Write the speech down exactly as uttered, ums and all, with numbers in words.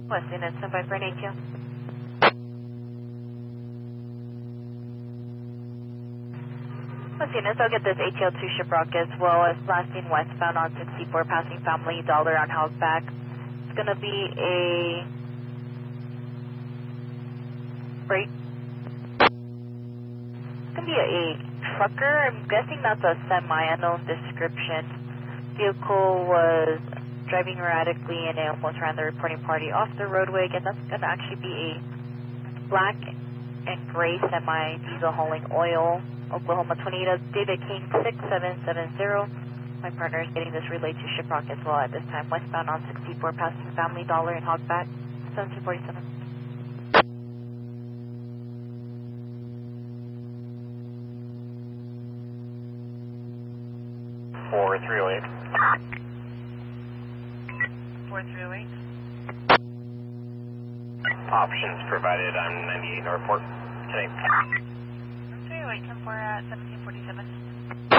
Weston and standby for an A T O. Weston, I'll get this A T L to Shiprock as well as blasting westbound on sixty-four, passing Family Dollar on Hogback. It's going to be a freight. It's going to be a, a trucker. I'm guessing that's a semi, unknown description. Vehicle was driving erratically and it almost ran the reporting party off the roadway. Again, that's going to actually be a black and gray semi diesel hauling oil. Oklahoma twenty-eight, Data King six seven seven zero. My partner is getting this relayed to Shiprock as well at this time. Westbound on sixty-four, passing Family Dollar in Hogback, seventeen forty-seven. four three oh eight. four three oh eight. Options provided on ninety-eight Northport today. three oh eight, ten four at seventeen forty-seven.